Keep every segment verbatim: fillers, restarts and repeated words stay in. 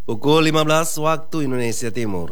Pukul lima belas waktu Indonesia Timur.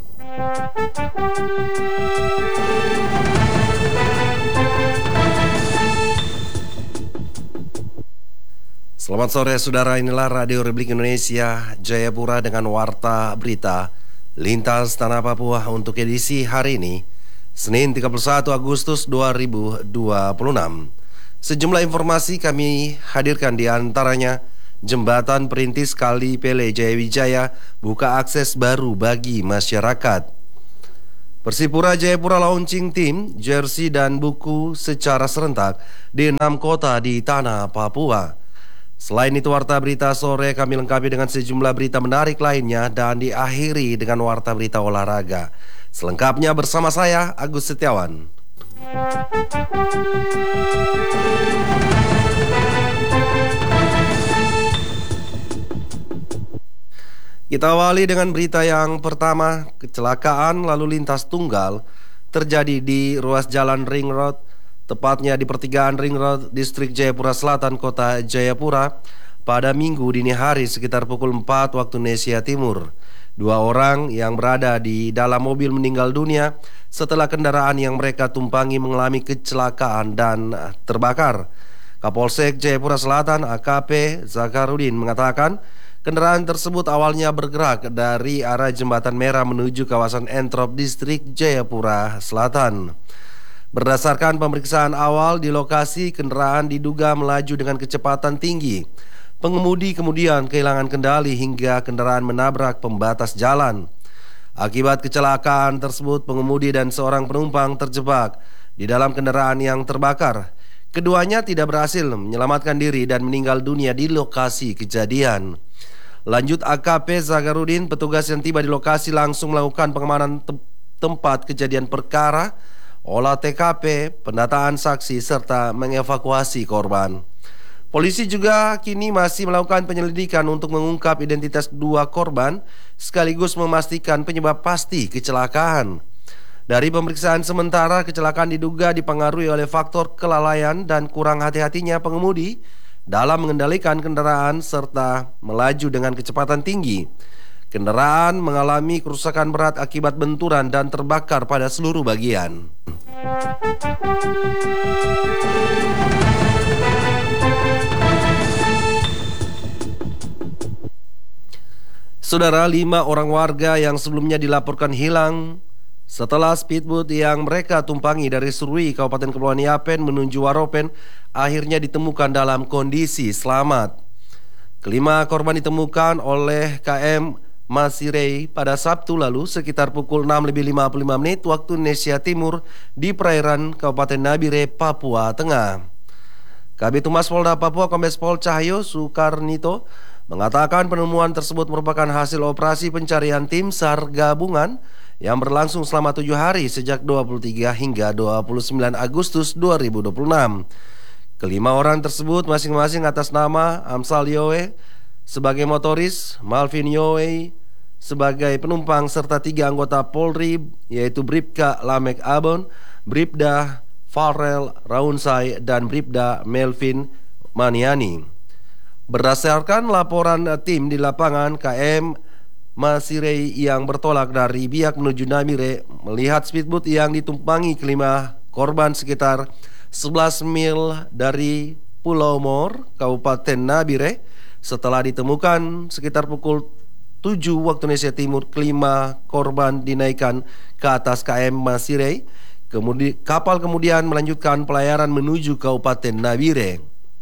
Selamat sore saudara, inilah Radio Republik Indonesia Jayapura dengan Warta Berita Lintas Tanah Papua untuk edisi hari ini, Senin tiga puluh satu Agustus dua ribu dua puluh enam. Sejumlah informasi kami hadirkan, di antaranya Jembatan Perintis Kali Pele Jayawijaya buka akses baru bagi masyarakat. Persipura Jayapura launching tim, jersey dan buku secara serentak di enam kota di tanah Papua. Selain itu, Warta Berita sore kami lengkapi dengan sejumlah berita menarik lainnya dan diakhiri dengan Warta Berita olahraga. Selengkapnya bersama saya, Agus Setiawan. Kita awali dengan berita yang pertama. Kecelakaan lalu lintas tunggal terjadi di ruas jalan Ring Road, tepatnya di pertigaan Ring Road, Distrik Jayapura Selatan, Kota Jayapura, pada Minggu dini hari sekitar pukul empat waktu Indonesia Timur. Dua orang yang berada di dalam mobil meninggal dunia setelah kendaraan yang mereka tumpangi mengalami kecelakaan dan terbakar. Kapolsek Jayapura Selatan A K P Zakarudin mengatakan kendaraan tersebut awalnya bergerak dari arah Jembatan Merah menuju kawasan Entrop, Distrik Jayapura Selatan. Berdasarkan pemeriksaan awal di lokasi, kendaraan diduga melaju dengan kecepatan tinggi. Pengemudi kemudian kehilangan kendali hingga kendaraan menabrak pembatas jalan. Akibat kecelakaan tersebut, pengemudi dan seorang penumpang terjebak di dalam kendaraan yang terbakar. Keduanya tidak berhasil menyelamatkan diri dan meninggal dunia di lokasi kejadian. Lanjut A K P Zakarudin, petugas yang tiba di lokasi langsung melakukan pengamanan te tempat kejadian perkara, olah T K P, pendataan saksi, serta mengevakuasi korban. Polisi juga kini masih melakukan penyelidikan untuk mengungkap identitas dua korban sekaligus memastikan penyebab pasti kecelakaan. Dari pemeriksaan sementara, kecelakaan diduga dipengaruhi oleh faktor kelalaian dan kurang hati-hatinya pengemudi dalam mengendalikan kendaraan serta melaju dengan kecepatan tinggi. Kendaraan mengalami kerusakan berat akibat benturan dan terbakar pada seluruh bagian. Saudara, lima orang warga yang sebelumnya dilaporkan hilang setelah speedboat yang mereka tumpangi dari Surui, Kabupaten Kepulauan Yapen menuju Waropen akhirnya ditemukan dalam kondisi selamat. Kelima korban ditemukan oleh K M Masirei pada Sabtu lalu sekitar pukul enam lebih lima puluh lima menit waktu Indonesia Timur di perairan Kabupaten Nabire, Papua Tengah. Kabid Humas Polda Papua Kombes Pol Cahyo Sukarnito mengatakan penemuan tersebut merupakan hasil operasi pencarian tim SAR gabungan yang berlangsung selama tujuh hari sejak dua puluh tiga hingga dua puluh sembilan Agustus dua ribu dua puluh enam. Kelima orang tersebut masing-masing atas nama Amsal Yowe sebagai motoris, Malvin Yowe sebagai penumpang, serta tiga anggota Polri yaitu Bribka Lamek Abon, Bribda Farel Raunsai, dan Bribda Melvin Maniani. Berdasarkan laporan tim di lapangan, K M Masirei yang bertolak dari Biak menuju Nabire melihat speedboat yang ditumpangi kelima korban sekitar sebelas mil dari Pulau Mor, Kabupaten Nabire. Setelah ditemukan sekitar pukul tujuh waktu Indonesia Timur, kelima korban dinaikkan ke atas K M Masirei. Kemudian kapal kemudian melanjutkan pelayaran menuju Kabupaten Nabire.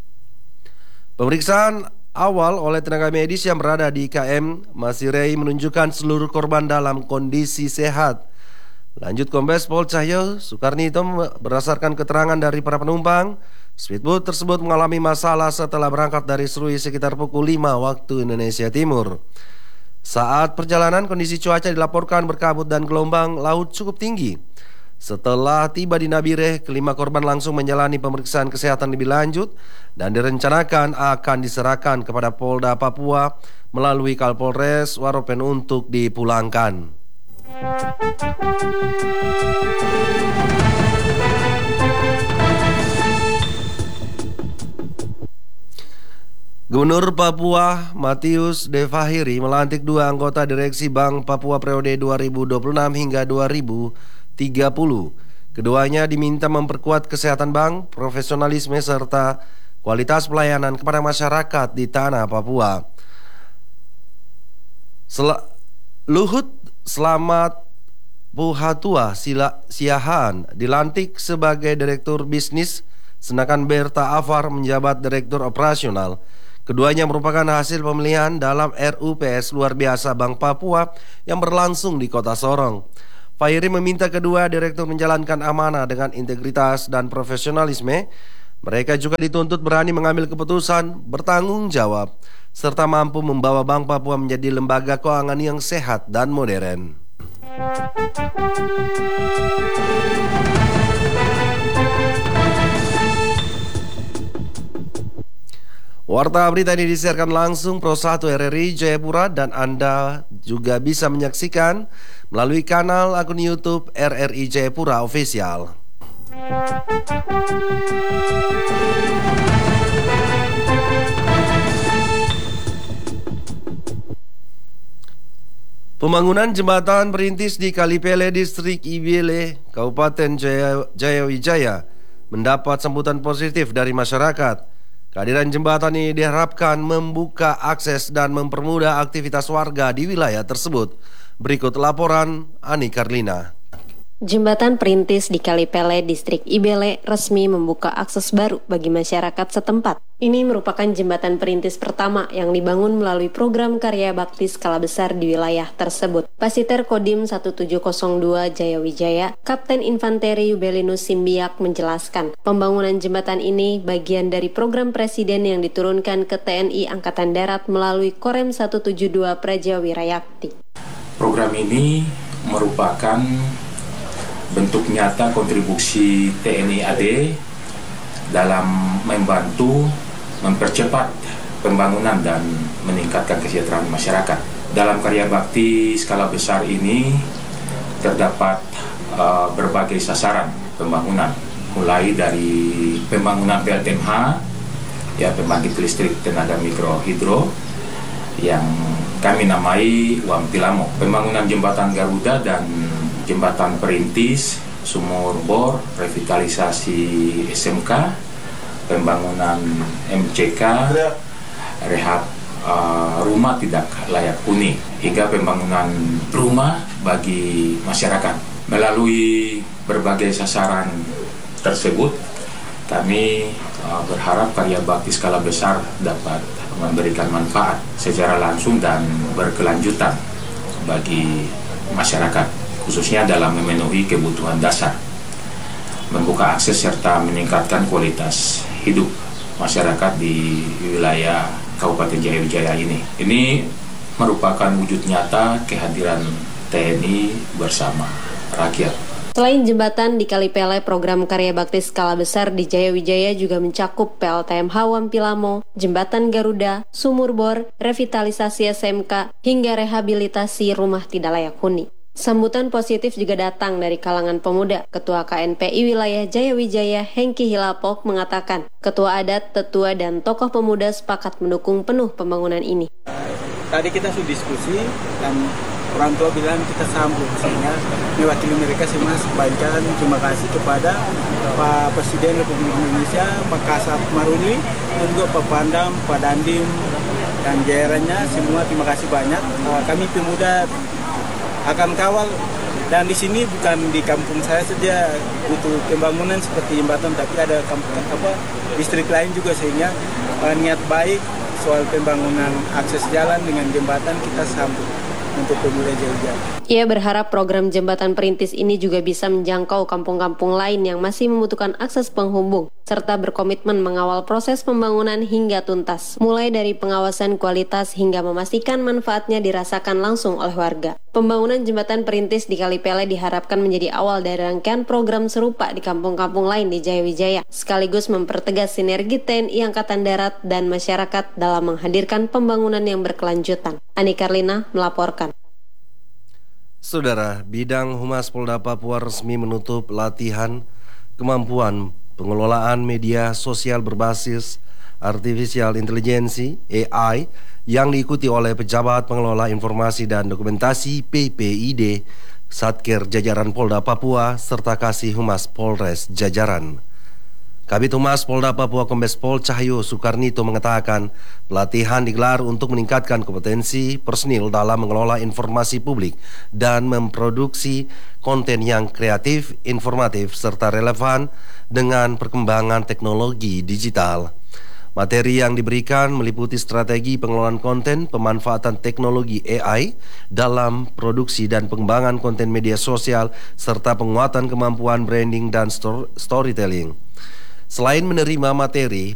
Pemeriksaan awal oleh tenaga medis yang berada di K M Masirei menunjukkan seluruh korban dalam kondisi sehat. Lanjut Kombes Pol Cahyo Sukarnito, berdasarkan keterangan dari para penumpang, speedboat tersebut mengalami masalah setelah berangkat dari Serui sekitar pukul lima waktu Indonesia Timur. Saat perjalanan, kondisi cuaca dilaporkan berkabut dan gelombang laut cukup tinggi. Setelah tiba di Nabire, kelima korban langsung menjalani pemeriksaan kesehatan lebih lanjut dan direncanakan akan diserahkan kepada Polda Papua melalui Kapolres Waropen untuk dipulangkan. Gubernur Papua Matius De Fahiri melantik dua anggota direksi Bank Papua periode dua ribu dua puluh enam hingga dua ribu tiga puluh. Keduanya diminta memperkuat kesehatan bank, profesionalisme serta kualitas pelayanan kepada masyarakat di tanah Papua. Sel- Luhut Selamat Puhatua Sila Siahaan dilantik sebagai Direktur Bisnis, sedangkan Berta Afar menjabat Direktur Operasional. Keduanya merupakan hasil pemilihan dalam R U P S luar biasa Bank Papua yang berlangsung di Kota Sorong. Fahiri meminta kedua direktur menjalankan amanah dengan integritas dan profesionalisme. Mereka juga dituntut berani mengambil keputusan, bertanggung jawab, serta mampu membawa Bank Papua menjadi lembaga keuangan yang sehat dan modern. Warta berita ini disiarkan langsung Pro satu R R I Jayapura dan Anda juga bisa menyaksikan melalui kanal akun YouTube R R I Jayapura Official. Pembangunan jembatan perintis di Kalipele, Distrik Ibele, Kabupaten Jaya, Jayawijaya mendapat sambutan positif dari masyarakat. Kehadiran jembatan ini diharapkan membuka akses dan mempermudah aktivitas warga di wilayah tersebut. Berikut laporan Ani Karlina. Jembatan perintis di Kalipele, Distrik Ibele resmi membuka akses baru bagi masyarakat setempat. Ini merupakan jembatan perintis pertama yang dibangun melalui program karya bakti skala besar di wilayah tersebut. Pasiter Kodim satu tujuh nol dua Jayawijaya, Kapten Infanteri Yubelinus Simbiak menjelaskan, pembangunan jembatan ini bagian dari program Presiden yang diturunkan ke T N I Angkatan Darat melalui Korem seratus tujuh puluh dua Prajawirayakti. Program ini merupakan bentuk nyata kontribusi T N I A D dalam membantu mempercepat pembangunan dan meningkatkan kesejahteraan masyarakat. Dalam karya bakti skala besar ini terdapat uh, berbagai sasaran pembangunan, mulai dari pembangunan P L T M H, ya pembangkit listrik tenaga mikro hidro yang kami namai Wampilamo, pembangunan jembatan Garuda dan jembatan perintis, sumur bor, revitalisasi S M K, pembangunan M C K, rehab uh, rumah tidak layak huni, hingga pembangunan rumah bagi masyarakat. Melalui berbagai sasaran tersebut, kami uh, berharap karya bakti skala besar dapat memberikan manfaat secara langsung dan berkelanjutan bagi masyarakat, khususnya dalam memenuhi kebutuhan dasar, membuka akses serta meningkatkan kualitas hidup masyarakat di wilayah Kabupaten Jayawijaya ini. Ini merupakan wujud nyata kehadiran T N I bersama rakyat. Selain jembatan di Kalipele, program karya bakti skala besar di Jayawijaya juga mencakup P L T M H Wampilamo, jembatan Garuda, sumur bor, revitalisasi S M K, hingga rehabilitasi rumah tidak layak huni. Sambutan positif juga datang dari kalangan pemuda. Ketua K N P I Wilayah Jayawijaya, Hengki Hilapok, mengatakan, Ketua Adat, Tetua, dan tokoh pemuda sepakat mendukung penuh pembangunan ini. Tadi kita sudah diskusi dan orang tua bilang kita sambung, sehingga mewakili mereka semua sebanyak terima kasih kepada Pak Presiden Republik Indonesia, Pak Kasat Maruli, dan juga Pak Pandam, Pak Dandim, dan jajarannya semua terima kasih banyak. Kami pemuda akan kawal, dan di sini bukan di kampung saya saja butuh pembangunan seperti jembatan, tapi ada kampung apa distrik lain juga, sehingga uh, niat baik soal pembangunan akses jalan dengan jembatan kita sambut untuk pemuda Jayawijaya. Ia berharap program jembatan perintis ini juga bisa menjangkau kampung-kampung lain yang masih membutuhkan akses penghubung, serta berkomitmen mengawal proses pembangunan hingga tuntas, mulai dari pengawasan kualitas hingga memastikan manfaatnya dirasakan langsung oleh warga. Pembangunan jembatan perintis di Kalipele diharapkan menjadi awal dari rangkaian program serupa di kampung-kampung lain di Jayawijaya, sekaligus mempertegas sinergi T N I Angkatan Darat dan masyarakat dalam menghadirkan pembangunan yang berkelanjutan. Ani Karlina melaporkan. Saudara, Bidang Humas Polda Papua resmi menutup latihan kemampuan pengelolaan media sosial berbasis Artificial Intelligence A I yang diikuti oleh pejabat pengelola informasi dan dokumentasi P P I D, Satker jajaran Polda Papua serta Kasih Humas Polres Jajaran. Kabid Humas Polda Papua Kombes Pol Cahyo Soekarnito mengatakan pelatihan digelar untuk meningkatkan kompetensi personil dalam mengelola informasi publik dan memproduksi konten yang kreatif, informatif, serta relevan dengan perkembangan teknologi digital. Materi yang diberikan meliputi strategi pengelolaan konten, pemanfaatan teknologi A I dalam produksi dan pengembangan konten media sosial, serta penguatan kemampuan branding dan storytelling. Selain menerima materi,